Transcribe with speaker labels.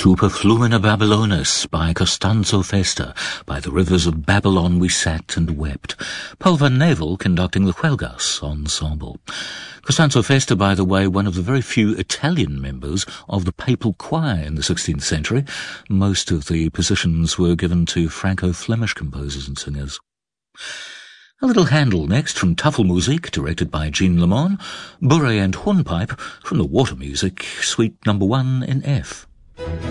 Speaker 1: Super Flumina Babylonis by Costanzo Festa. By the rivers of Babylon we sat and wept. Paul van Nevel conducting the Huelgas ensemble. Costanzo Festa, by the way, one of the very few Italian members of the papal choir in the 16th century. Most of the positions were given to Franco-Flemish composers and singers. A little Handel next from Tafelmusik, directed by Jean Lemon. Bourrée and Hornpipe from the Water Music, Suite No. 1 in F.